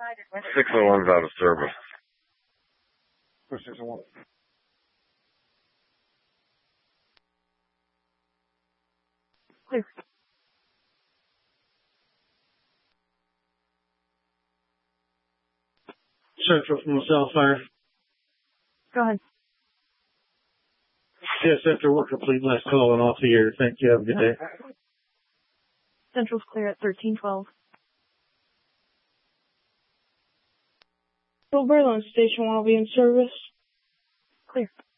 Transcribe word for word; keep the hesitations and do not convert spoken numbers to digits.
six oh one's out of service. six oh one. Clear. Central from the South Fire. Go ahead. Yes, Central, we're complete. Last call and off the air. Thank you. Have a good day. Central's clear at thirteen twelve. Silverland Station will be in service. Clear.